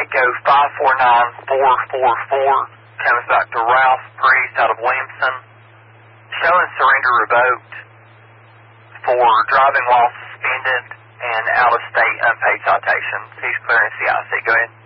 Echo 549444 comes back to Ralph Priest out of Williamson, showing surrender revoked for driving while suspended and out-of-state unpaid citations. He's clearing CIC. Go ahead.